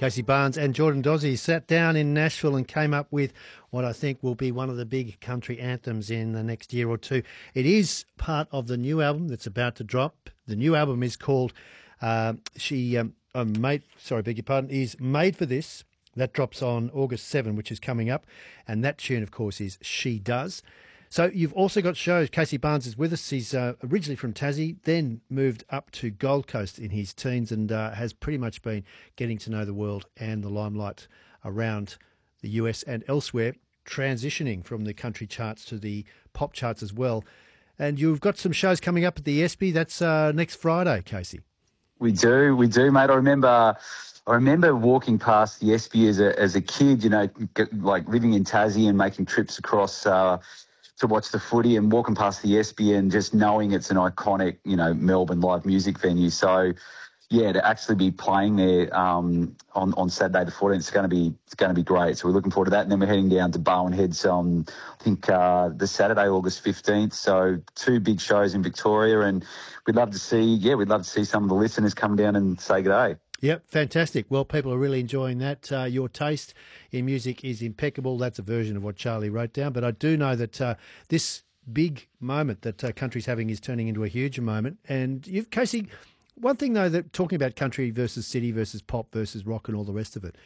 Casey Barnes and Jordan Dozzi sat down in Nashville and came up with what I think will be one of the big country anthems in the next year or two. It is part of the new album that's about to drop. The new album is called is Made for This. That drops on August 7, which is coming up. And that tune, of course, is She Does. So you've also got shows. Casey Barnes is with us. He's originally from Tassie, then moved up to Gold Coast in his teens and has pretty much been getting to know the world and the limelight around the US and elsewhere, transitioning from the country charts to the pop charts as well. And you've got some shows coming up at the ESPY. That's next Friday, Casey. We do, mate. I remember walking past the ESPY as a kid, you know, like living in Tassie and making trips across to watch the footy and walking past the ESPY and just knowing it's an iconic, you know, Melbourne live music venue. So, yeah, to actually be playing there on Saturday the 14th, it's going to be great. So we're looking forward to that. And then we're heading down to Barwon Heads on, I think, the Saturday, August 15th. So 2 big shows in Victoria, and we'd love to see some of the listeners come down and say good day. Yep, fantastic. Well, people are really enjoying that. Your taste in music is impeccable. That's a version of what Charlie wrote down. But I do know that this big moment that country's having is turning into a huge moment. And Casey, one thing, though, that talking about country versus city versus pop versus rock and all the rest of it,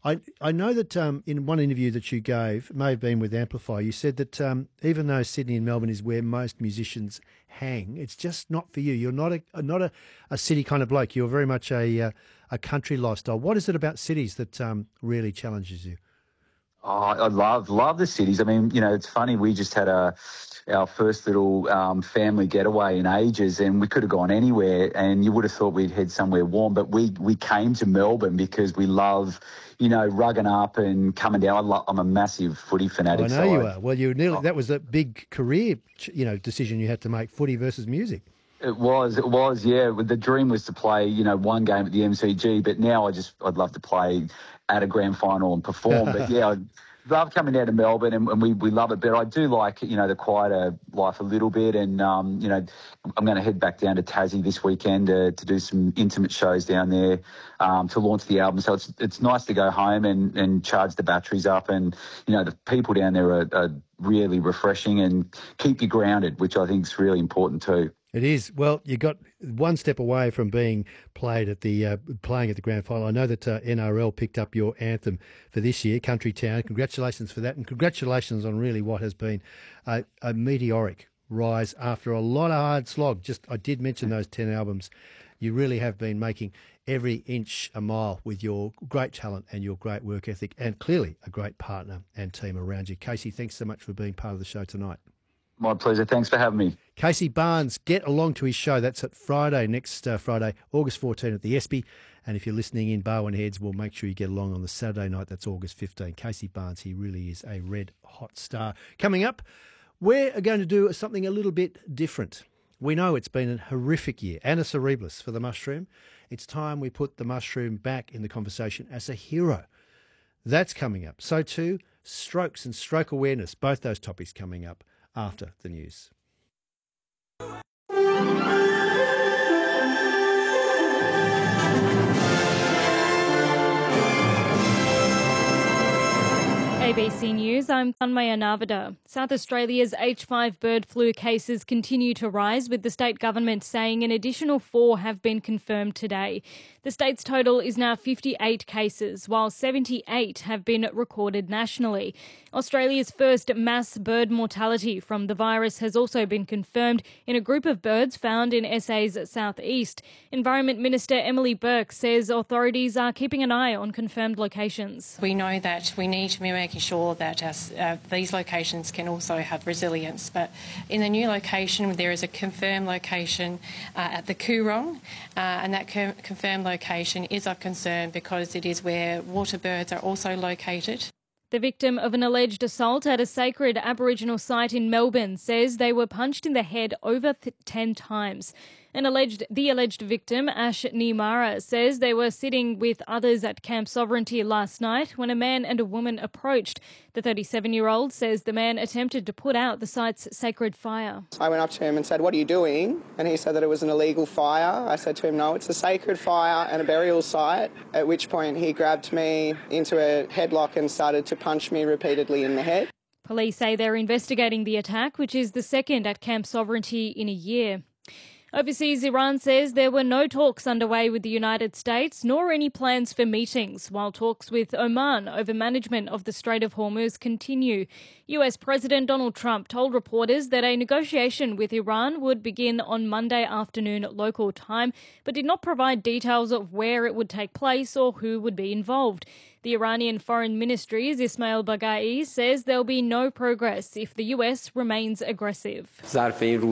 I know that in one interview that you gave, it may have been with Amplify, you said that even though Sydney and Melbourne is where most musicians hang, it's just not for you. You're not a city kind of bloke. You're very much a country lifestyle. What is it about cities that really challenges you? Oh, I love the cities. I mean, you know, it's funny. We just had our first little family getaway in ages, and we could have gone anywhere, and you would have thought we'd head somewhere warm, but we came to Melbourne because we love, you know, rugging up and coming down. I'm a massive footy fanatic. I know you are. Well, that was a big career, you know, decision you had to make, footy versus music. It was, yeah. The dream was to play, you know, one game at the MCG, but now I'd love to play at a grand final and perform. But yeah, I love coming down to Melbourne, and we love it. But I do like, you know, the quieter life a little bit, and you know, I'm going to head back down to Tassie this weekend to do some intimate shows down there to launch the album. So it's nice to go home and charge the batteries up, and you know, the people down there are really refreshing and keep you grounded, which I think is really important too. It is. Well, you got one step away from being playing at the grand final. I know that NRL picked up your anthem for this year, Country Town. Congratulations for that, and congratulations on really what has been a meteoric rise after a lot of hard slog. I did mention those 10 albums. You really have been making every inch a mile with your great talent and your great work ethic, and clearly a great partner and team around you. Casey, thanks so much for being part of the show tonight. My pleasure. Thanks for having me. Casey Barnes, get along to his show. That's at next Friday, August 14 at the ESPY. And if you're listening in Barwon Heads, we'll make sure you get along on the Saturday night. That's August 15. Casey Barnes, he really is a red hot star. Coming up, we're going to do something a little bit different. We know it's been a horrific year. Annus Horribilis for the mushroom. It's time we put the mushroom back in the conversation as a hero. That's coming up. So too, strokes and stroke awareness, both those topics coming up after the news. ABC News, I'm Tanmaya Navada. South Australia's H5 bird flu cases continue to rise, with the state government saying an additional 4 have been confirmed today. The state's total is now 58 cases, while 78 have been recorded nationally. Australia's first mass bird mortality from the virus has also been confirmed in a group of birds found in SA's southeast. Environment Minister Emily Burke says authorities are keeping an eye on confirmed locations. We know that we need to be making sure that these locations can also have resilience. But in the new location, there is a confirmed location at the Coorong, and that confirmed location is of concern because it is where water birds are also located. The victim of an alleged assault at a sacred Aboriginal site in Melbourne says they were punched in the head over 10 times. The alleged victim, Ash Nimara, says they were sitting with others at Camp Sovereignty last night when a man and a woman approached. The 37-year-old says the man attempted to put out the site's sacred fire. I went up to him and said, "What are you doing?" And he said that it was an illegal fire. I said to him, "No, it's a sacred fire and a burial site," at which point he grabbed me into a headlock and started to punch me repeatedly in the head. Police say they're investigating the attack, which is the second at Camp Sovereignty in a year. Overseas, Iran says there were no talks underway with the United States, nor any plans for meetings, while talks with Oman over management of the Strait of Hormuz continue. US President Donald Trump told reporters that a negotiation with Iran would begin on Monday afternoon local time, but did not provide details of where it would take place or who would be involved. The Iranian Foreign Ministry's Ismail Baghai says there'll be no progress if the US remains aggressive. As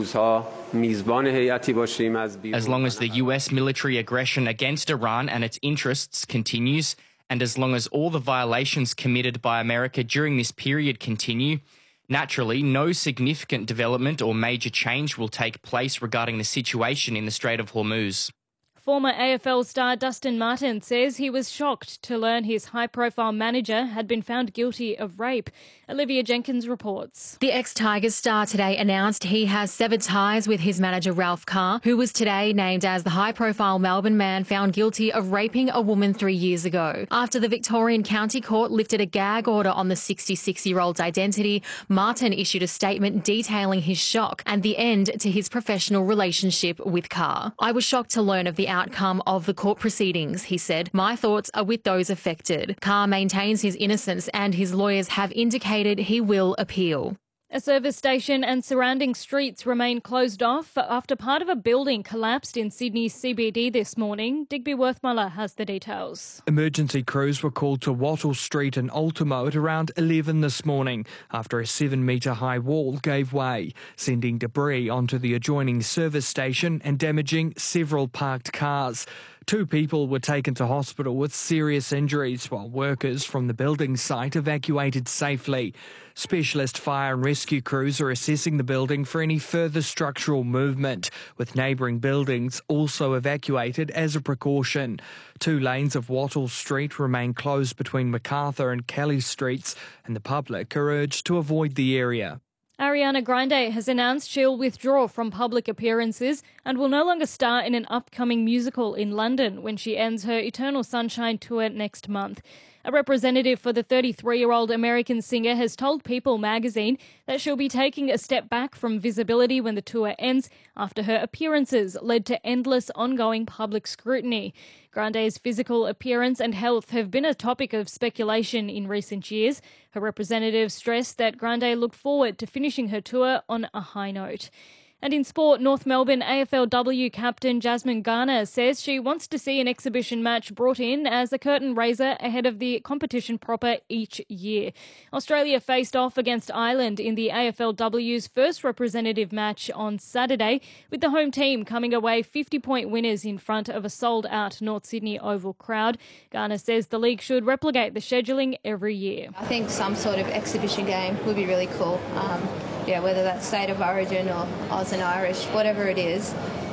long as the US military aggression against Iran and its interests continues, and as long as all the violations committed by America during this period continue, naturally, no significant development or major change will take place regarding the situation in the Strait of Hormuz. Former AFL star Dustin Martin says he was shocked to learn his high-profile manager had been found guilty of rape. Olivia Jenkins reports. The ex-Tigers star today announced he has severed ties with his manager Ralph Carr, who was today named as the high-profile Melbourne man found guilty of raping a woman 3 years ago. After the Victorian County Court lifted a gag order on the 66-year-old's identity, Martin issued a statement detailing his shock and the end to his professional relationship with Carr. "I was shocked to learn of the outcome of the court proceedings," he said. "My thoughts are with those affected." Carr maintains his innocence and his lawyers have indicated he will appeal. A service station and surrounding streets remain closed off after part of a building collapsed in Sydney's CBD this morning. Digby Worthmuller has the details. Emergency crews were called to Wattle Street and Ultimo at around 11 this morning after a 7-metre high wall gave way, sending debris onto the adjoining service station and damaging several parked cars. 2 people were taken to hospital with serious injuries while workers from the building site evacuated safely. Specialist fire and rescue crews are assessing the building for any further structural movement, with neighbouring buildings also evacuated as a precaution. 2 lanes of Wattle Street remain closed between MacArthur and Kelly Streets, and the public are urged to avoid the area. Ariana Grande has announced she'll withdraw from public appearances and will no longer star in an upcoming musical in London when she ends her Eternal Sunshine tour next month. A representative for the 33-year-old American singer has told People magazine that she'll be taking a step back from visibility when the tour ends after her appearances led to endless ongoing public scrutiny. Grande's physical appearance and health have been a topic of speculation in recent years. Her representative stressed that Grande looked forward to finishing her tour on a high note. And in sport, North Melbourne AFLW captain Jasmine Garner says she wants to see an exhibition match brought in as a curtain raiser ahead of the competition proper each year. Australia faced off against Ireland in the AFLW's first representative match on Saturday, with the home team coming away 50-point winners in front of a sold-out North Sydney Oval crowd. Garner says the league should replicate the scheduling every year. I think some sort of exhibition game would be really cool. Whether that's State of Origin or Oz and Irish, whatever it is.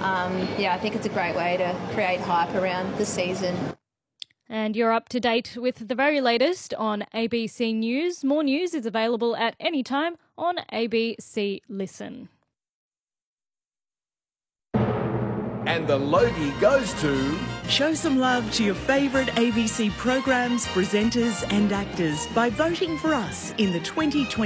I think it's a great way to create hype around the season. And you're up to date with the very latest on ABC News. More news is available at any time on ABC Listen. And the Logie goes to... Show some love to your favourite ABC programs, presenters and actors by voting for us in the 2020